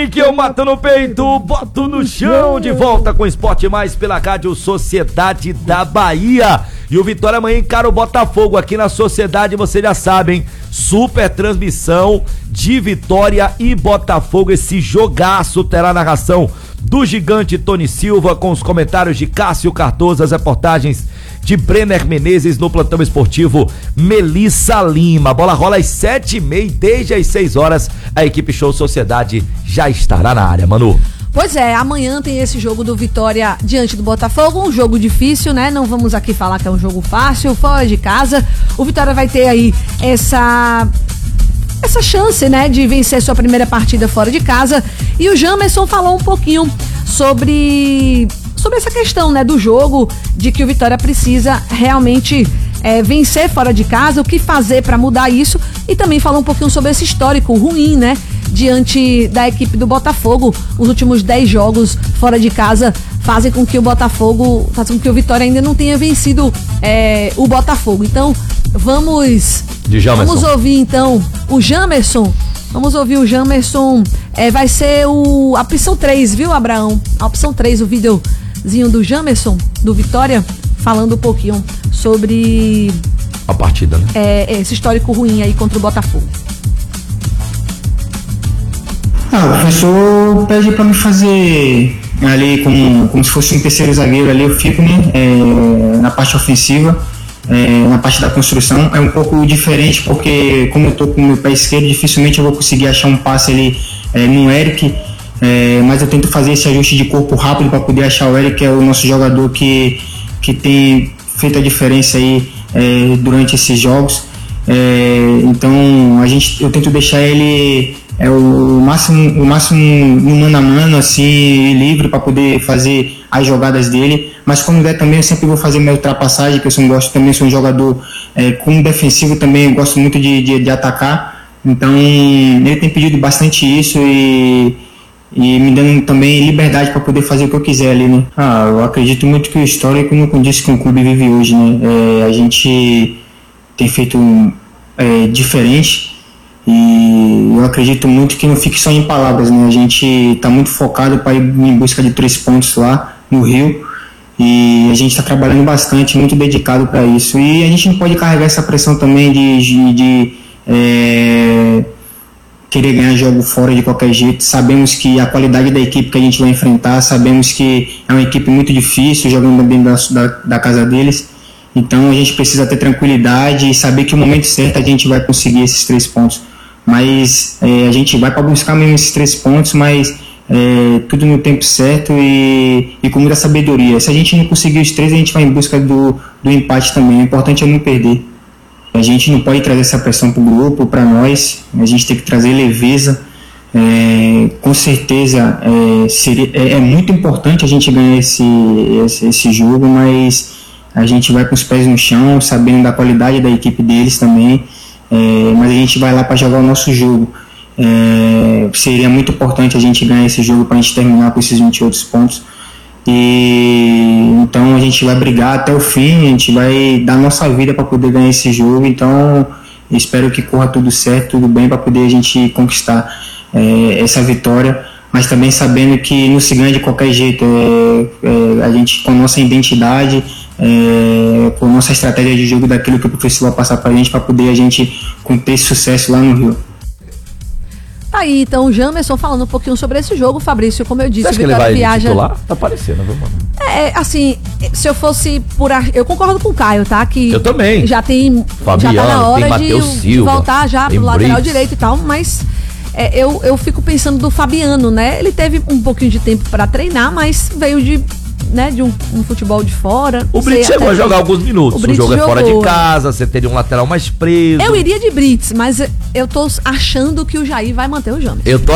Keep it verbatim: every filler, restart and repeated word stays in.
assim que eu mato no peito, boto no chão. De volta com o Esporte Mais pela Rádio Sociedade da Bahia. E o Vitória amanhã encara o Botafogo aqui na Sociedade, vocês já sabem. Super transmissão de Vitória e Botafogo. Esse jogaço terá narração do gigante Tony Silva, com os comentários de Cássio Cardoso, as reportagens de Brenner Menezes, no plantão esportivo Melissa Lima. A bola rola às sete e meia, desde as seis horas a equipe Show Sociedade já estará na área, Manu. Pois é, amanhã tem esse jogo do Vitória diante do Botafogo, um jogo difícil, né? Não vamos aqui falar que é um jogo fácil, fora de casa. O Vitória vai ter aí essa... essa chance, né, de vencer sua primeira partida fora de casa. E o Jamerson falou um pouquinho sobre sobre essa questão, né, do jogo, de que o Vitória precisa realmente é, vencer fora de casa, o que fazer para mudar isso, e também falou um pouquinho sobre esse histórico ruim, né, diante da equipe do Botafogo. Os últimos dez jogos fora de casa fazem com que o Botafogo, fazem com que o Vitória ainda não tenha vencido é, o Botafogo. Então, vamos de vamos ouvir então o Jamerson. Vamos ouvir o Jamerson. É, vai ser o, a opção três, viu, Abraão? A opção três, o videozinho do Jamerson, do Vitória, falando um pouquinho sobre a partida, né? É, esse histórico ruim aí contra o Botafogo. Ah, o professor pede pra me fazer ali como, como se fosse um terceiro zagueiro ali, eu fico, né, é, na parte ofensiva. É, na parte da construção é um pouco diferente, porque como eu tô com o meu pé esquerdo, dificilmente eu vou conseguir achar um passe ali é, no Eric, é, mas eu tento fazer esse ajuste de corpo rápido para poder achar o Eric, que é o nosso jogador que, que tem feito a diferença aí é, durante esses jogos. É, então a gente, eu tento deixar ele é, o máximo, o máximo no mano a mano, assim, livre para poder fazer as jogadas dele, mas quando der também eu sempre vou fazer minha ultrapassagem, que eu sempre gosto, também sou um jogador é, como defensivo também, eu gosto muito de, de, de atacar, então ele tem pedido bastante isso e, e me dando também liberdade para poder fazer o que eu quiser ali, né? Ah, eu acredito muito que o histórico não condiz que o clube vive hoje, né? É, a gente tem feito é, diferente, e eu acredito muito que não fique só em palavras, né? A gente está muito focado para ir em busca de três pontos lá no Rio, e a gente está trabalhando bastante, muito dedicado para isso, e a gente não pode carregar essa pressão também de, de, de é, querer ganhar jogo fora de qualquer jeito. Sabemos que a qualidade da equipe que a gente vai enfrentar, sabemos que é uma equipe muito difícil, jogando dentro da, da, da casa deles, então a gente precisa ter tranquilidade e saber que no momento certo a gente vai conseguir esses três pontos. Mas é, a gente vai para buscar mesmo esses três pontos, mas é, tudo no tempo certo e, e com muita sabedoria. Se a gente não conseguir os três, a gente vai em busca do, do empate também. O importante é não perder. A gente não pode trazer essa pressão para o grupo, para nós. A gente tem que trazer leveza. É, com certeza é, seria, é, é muito importante a gente ganhar esse, esse, esse jogo, mas a gente vai com os pés no chão, sabendo da qualidade da equipe deles também. É, mas a gente vai lá para jogar o nosso jogo. É, seria muito importante a gente ganhar esse jogo para a gente terminar com esses vinte e oito pontos. E então a gente vai brigar até o fim, a gente vai dar nossa vida para poder ganhar esse jogo. Então espero que corra tudo certo, tudo bem, para poder a gente conquistar é, essa vitória, mas também sabendo que não se ganha de qualquer jeito. É, é, a gente, com a nossa identidade, É, com nossa estratégia de jogo, daquilo que o professor vai passar pra gente, para poder a gente conter esse sucesso lá no Rio. Tá aí, então, o Jamerson falando um pouquinho sobre esse jogo. Fabrício, como eu disse, você acha o que ele vai viaja... titular? Tá aparecendo, viu, mano? É, assim, se eu fosse por... A... Eu concordo com o Caio, tá? Que eu também. Já tem... Fabiano, já tá na hora de, Silva, de voltar já pro lateral Brits. direito e tal, mas é, eu, eu fico pensando do Fabiano, né? Ele teve um pouquinho de tempo pra treinar, mas veio de... né, de um, um futebol de fora. O Brits chegou a jogar alguns minutos. O, o jogo é fora de casa, você teria um lateral mais preso. Eu iria de Brits, mas eu tô achando que o Jair vai manter o Jamerson. Eu tô